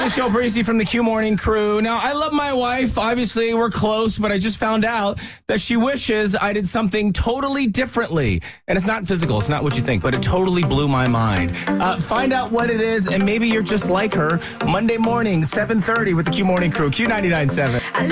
the show, Breezy from the Q Morning Crew. Now, I love my wife. Obviously, we're close, but I just found out that she wishes I did something totally differently. And it's not physical. It's not what you think, but it totally blew my mind. Find out what it is, and maybe you're just like her. Monday morning, 7:30 with the Q Morning Crew, Q99.7.